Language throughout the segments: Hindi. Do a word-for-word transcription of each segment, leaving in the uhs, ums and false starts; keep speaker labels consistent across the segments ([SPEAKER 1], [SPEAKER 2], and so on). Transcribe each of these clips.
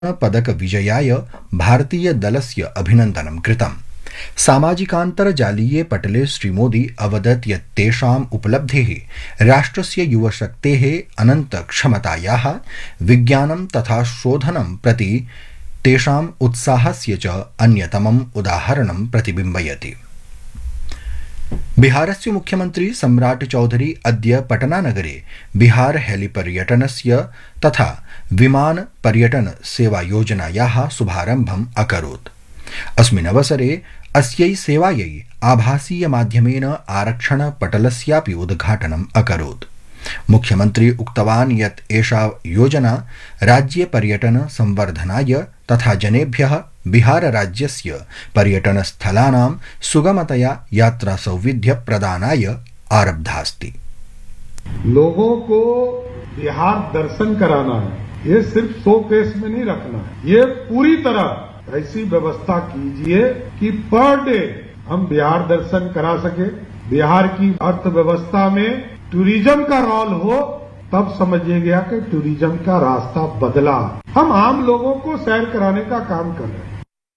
[SPEAKER 1] पदक विजयाय भारतीय दलस्य अभिनन्दनं कृतम्। सामाजिकान्तर्जालीये पटले श्रीमोदी अवदत् यत् तेषाम् उपलब्धिः राष्ट्रस्य युवशक्तेः अनन्तक्षमतायाः विज्ञानं तथा शोधनं प्रति तेषाम् उत्साहस्य च अन्यतमम् उदाहरणं प्रतिबिम्बयति। बिहारस्य मुख्यमन्त्री सम्राट चौधरी अद्य पटनानगरे बिहार हेलिपर्यटनस्य तथा विमान पर्यटन सेवायोजनायाः शुभारम्भम् अकरोत्। अस्मिन् अवसरे अस्यै सेवायै आभासीय माध्यमेन आरक्षण पटलस्यापि उद्घाटनम् अकरोत्। मुख्यमन्त्री उक्तवान् यत् एषा योजना राज्ये पर्यटन संवर्धनाय तथा जनेभ्यः बिहार राज्यस्य पर्यटनस्थलानां सुगमतया यात्रा सौविध्य प्रदानाय आरब्धास्ति।
[SPEAKER 2] लोगों को बिहार दर्शन कराना है, ये सिर्फ शो केस में नहीं रखना है, ये पूरी तरह ऐसी व्यवस्था कीजिए कि पर डे हम बिहार दर्शन करा सके। बिहार की अर्थव्यवस्था में टूरिज्म का रोल हो, तब समझिए गया कि टूरिज्म का रास्ता बदला। हम आम लोगों को सैर कराने का काम कर रहे हैं।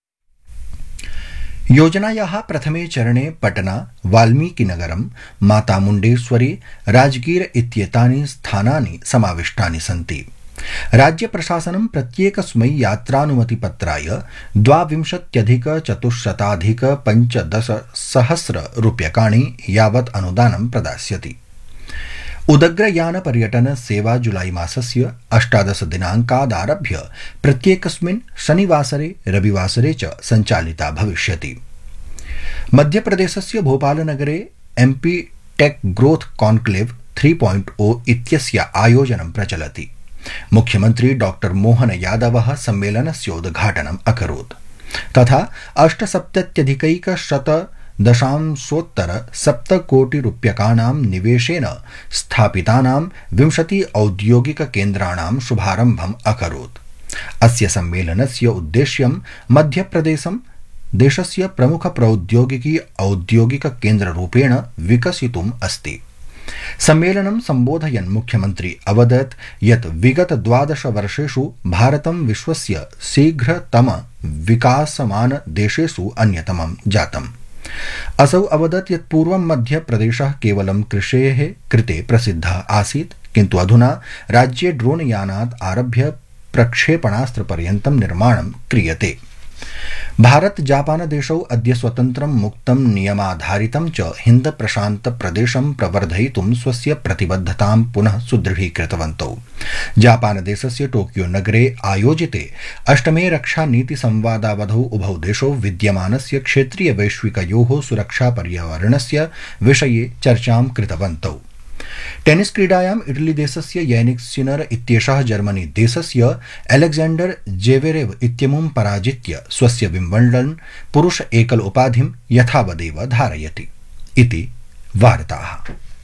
[SPEAKER 1] योजनायाः प्रथमे चरणे पटना, वाल्मीकिनगरं, माता मुण्डेश्वरी, राजगीर इत्येतानि स्थानानि समाविष्टानि सन्ति। राज्य प्रशासनं प्रत्येकस्मै यात्रानुमतिपत्राय द्वाविंशत्यधिक चतुश्शताधिक पञ्चदश सहस्र रूप्यकाणि यावत् अनुदानं प्रदास्यति। उदग्रयान पर्यटन सेवा जुलाई मासस्य अष्टादश दिनाङ्कादारभ्य प्रत्येकस्मिन् शनिवासरे रविवासरे च सञ्चालिता भविष्यति। मध्यप्रदेशस्य भोपालनगरे MP take growth conclave three point ओ इत्यस्य आयोजनं प्रचलति। मुख्यमन्त्री डॉक्टर मोहन यादवः सम्मेलनस्य उद्घाटनम् अकरोत् तथा अष्टसप्तत्यधिकैकशत दशांशोत्तर सप्तकोटिरूप्यकाणां निवेशेन स्थापितानां विंशति औद्योगिक केन्द्राणां शुभारम्भम् अकरोत्। अस्य सम्मेलनस्य उद्देश्यं मध्यप्रदेशं देशस्य प्रमुख प्रौद्योगिकी औद्योगिक केन्द्ररूपेण विकसितुम् अस्ति। सम्मेलनं सम्बोधयन् मुख्यमन्त्री अवदत् यत् विगत द्वादश वर्षेषु भारतं विश्वस्य शीघ्रतम विकासमान देशेषु अन्यतमं जातम्। असौ अवदत् यत् पूर्वं मध्यप्रदेशः केवलं कृषेः कृते प्रसिद्धः आसीत्, किन्तु अधुना राज्ये ड्रोन यानात् आरभ्य प्रक्षेपणास्त्रपर्यन्तं निर्माणं क्रियते। भारत जापान देशौ अद्य स्वतन्त्रं मुक्तं नियमाधारितं च हिन्द प्रशान्त प्रदेशं प्रवर्धयितुं स्वस्य प्रतिबद्धतां पुनः सुदृढीकृतवन्तौ। जापान देशस्य टोकियो नगरे आयोजिते अष्टमे रक्षा नीति संवादावधौ उभौ देशौ विद्यमानस्य क्षेत्रीय वैश्विकयोः सुरक्षा पर्यावरणस्य विषये चर्चां कृतवन्तौ। टेनिस क्रीडायाम् इटली देशस्य यानिक सिनर इत्येषः जर्मनी देशस्य अलेक्जेंडर जेवेरेव इत्यमुं पराजित्य स्वस्य विम्बल्डन् पुरुष एकल उपाधिं यथावदेव धारयति इति वार्ताः।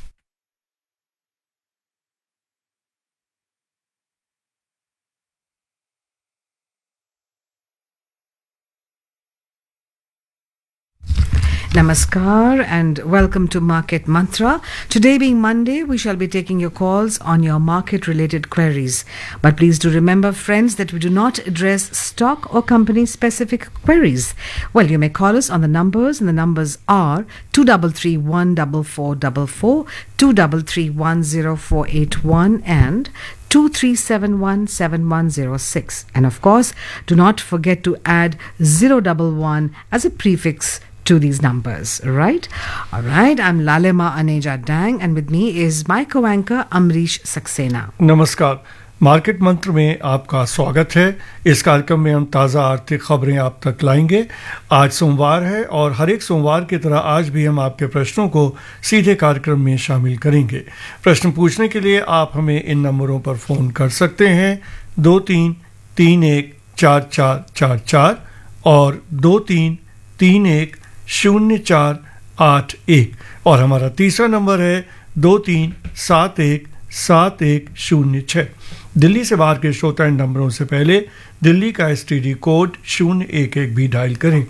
[SPEAKER 3] Namaskar and welcome to Market Mantra. Today being Monday, we shall be taking your calls on your market related queries. But please do remember, friends, that we do not address stock or company specific queries. Well, you may call us on the numbers, and the numbers are two three three one four four four four, two three three one zero four eight one and two three seven one seven one zero six. And of course, do not forget to add zero one one as a prefix to these numbers, right? All right, I'm Lalema Aneja Dang, and with me is my co-anchor Amrish Saxena.
[SPEAKER 4] नमस्कार, मार्केट मंत्र में आपका स्वागत है। इस कार्यक्रम में हम ताज़ा आर्थिक खबरें आप तक लाएंगे। आज सोमवार है और हर एक सोमवार की तरह आज भी हम आपके प्रश्नों को सीधे कार्यक्रम में शामिल करेंगे। प्रश्न पूछने के लिए आप हमें इन नंबरों पर फ़ोन कर सकते हैं दो तीन तीन एक चार चार चार चार और दो तीन तीन एक शून्य चार आठ एक, और हमारा तीसरा नंबर है दो तीन सात एक सात एक शून्य छः। दिल्ली से बाहर के श्रोता इन नंबरों से पहले दिल्ली का एसटीडी कोड शून्य एक एक भी डायल करें।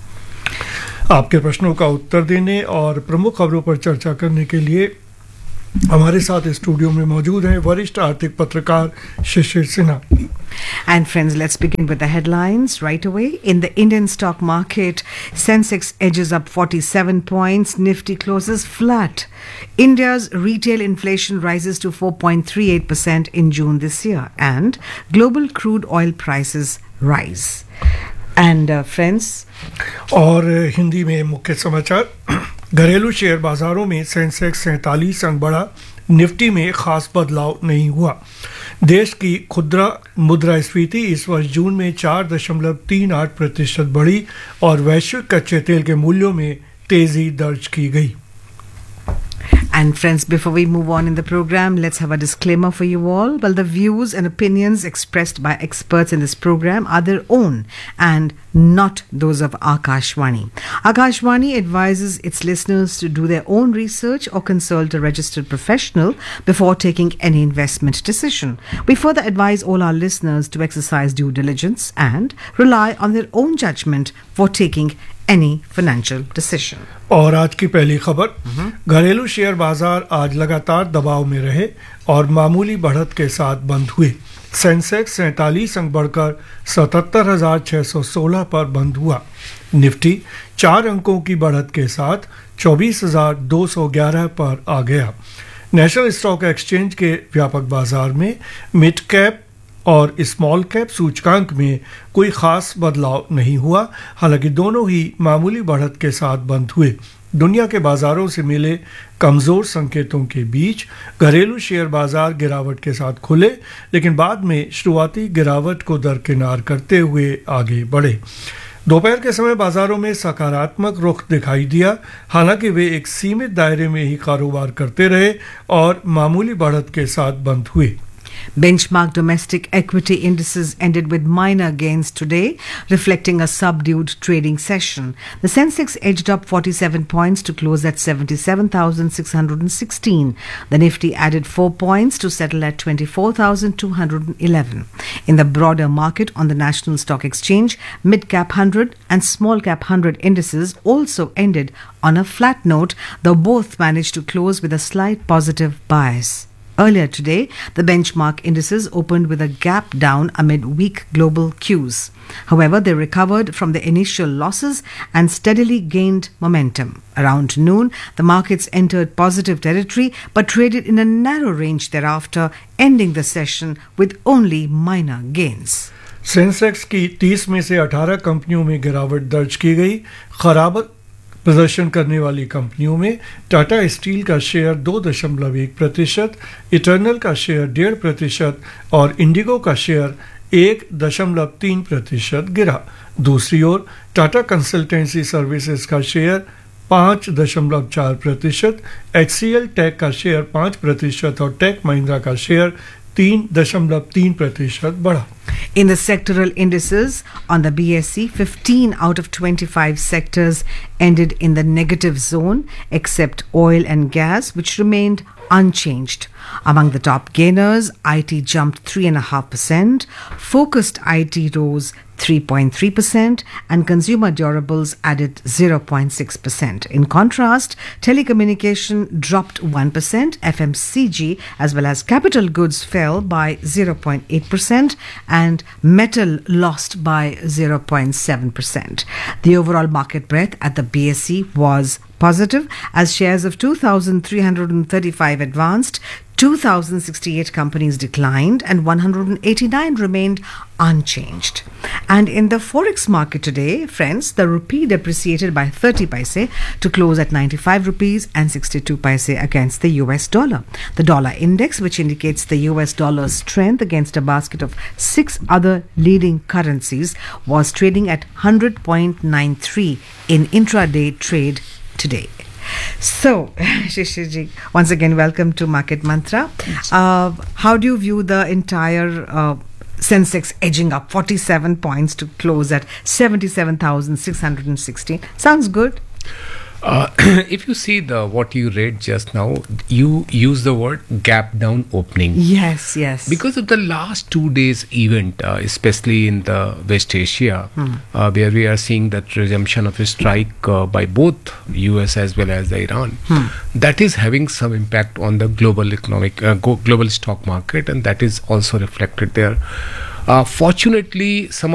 [SPEAKER 4] आपके प्रश्नों का उत्तर देने और प्रमुख खबरों पर चर्चा करने के लिए हमारे साथ स्टूडियो में मौजूद हैं वरिष्ठ आर्थिक पत्रकार Shishir Sinha.
[SPEAKER 3] And friends, let's begin with the headlines right away. In the Indian stock market, Sensex edges up forty-seven points, Nifty closes flat. India's retail inflation rises to four point three eight percent in June this year, and global crude oil prices rise. And uh, friends,
[SPEAKER 4] और हिंदी में मुख्य समाचार। घरेलू शेयर बाजारों में सेंसेक्स सैंतालीस अंक बढ़ा, निफ्टी में खास बदलाव नहीं हुआ। देश की खुदरा मुद्रास्फीति इस वर्ष जून में चार दशमलव तीन आठ प्रतिशत बढ़ी और वैश्विक कच्चे तेल के मूल्यों में तेजी दर्ज की गई।
[SPEAKER 3] And friends, before we move on in the program, let's have a disclaimer for you all. Well, the views and opinions expressed by experts in this program are their own and not those of Akashvani. Akashvani advises its listeners to do their own research or consult a registered professional before taking any investment decision. We further advise all our listeners to exercise due diligence and rely on their own judgment for taking any financial decision.
[SPEAKER 4] और आज की पहली खबर, घरेलू शेयर बाजार आज लगातार दबाव में रहे और मामूली बढ़त के साथ बंद हुए। सेंसेक्स सैंतालीस अंक बढ़कर सतहत्तर हजार छह सौ सोलह पर बंद हुआ। निफ्टी चार अंकों की बढ़त के साथ चौबीस हजार दो सौ ग्यारह पर आ गया। नेशनल स्टॉक एक्सचेंज के व्यापक बाजार में मिड कैप और स्मॉल कैप सूचकांक में कोई खास बदलाव नहीं हुआ, हालांकि दोनों ही मामूली बढ़त के साथ बंद हुए। दुनिया के बाजारों से मिले कमज़ोर संकेतों के बीच घरेलू शेयर बाजार गिरावट के साथ खुले, लेकिन बाद में शुरुआती गिरावट को दरकिनार करते हुए आगे बढ़े। दोपहर के समय बाजारों में सकारात्मक रुख दिखाई दिया, हालांकि वे एक सीमित दायरे में ही कारोबार करते रहे और मामूली बढ़त के साथ बंद हुए।
[SPEAKER 3] Benchmark domestic equity indices ended with minor gains today, reflecting a subdued trading session. The Sensex edged up forty-seven points to close at seventy-seven thousand six hundred sixteen. The Nifty added four points to settle at twenty-four thousand two hundred eleven. In the broader market on the National Stock Exchange, Mid-Cap one hundred and Small-Cap one hundred indices also ended on a flat note, though both managed to close with a slight positive bias. Earlier today, the benchmark indices opened with a gap down amid weak global cues. However, they recovered from the initial losses and steadily gained momentum. Around noon, the markets entered positive territory but traded in a narrow range thereafter, ending the session with only minor gains.
[SPEAKER 4] Sensex की तीस में से अठारह कंपनियों में गिरावट दर्ज की गई। खराब प्रदर्शन करने वाली कंपनियों में टाटा स्टील का शेयर दो दशमलव एक प्रतिशत, इटर्नल का शेयर डेढ़ प्रतिशत और इंडिगो का शेयर एक दशमलव तीन प्रतिशत गिरा। दूसरी ओर टाटा कंसल्टेंसी सर्विसेज का शेयर पाँच दशमलव चार प्रतिशत, एचसीएल टेक का शेयर पाँच प्रतिशत और टेक महिंद्रा का शेयर तीन दशमलव तीन प्रतिशत बढ़ा।
[SPEAKER 3] In the sectoral indices on the B S E, fifteen out of twenty-five sectors ended in the negative zone, except oil and gas, which remained unchanged. Among the top gainers, I T jumped three point five percent, focused I T rose three point three percent, and consumer durables added zero point six percent. In contrast, telecommunication dropped one percent, F M C G as well as capital goods fell by zero point eight percent, and metal lost by zero point seven percent. The overall market breadth at the B S E was positive as shares of two thousand three hundred thirty-five advanced, two thousand sixty-eight companies declined, and one hundred eighty-nine remained unchanged. And in the forex market today, friends, the rupee depreciated by thirty paise to close at ninety-five rupees and sixty-two paise against the U S dollar. The dollar index, which indicates the U S dollar's strength against a basket of six other leading currencies, was trading at one hundred point nine three in intraday trade today. So, Shishirji, once again, welcome to Market Mantra. Uh, how do you view the entire uh, Sensex edging up forty-seven points to close at seventy-seven thousand six hundred sixteen? Sounds good.
[SPEAKER 5] Uh, if you see the what you read just now, you use the word gap down opening.
[SPEAKER 3] Yes, yes.
[SPEAKER 5] Because of the last two days event, uh, especially in the West Asia,
[SPEAKER 3] Hmm.
[SPEAKER 5] uh, where we are seeing that resumption of a strike uh, by both U S as well as the Iran,
[SPEAKER 3] Hmm.
[SPEAKER 5] that is having some impact on the global economic, uh, go- global stock market, and that is also reflected there. Uh, fortunately, some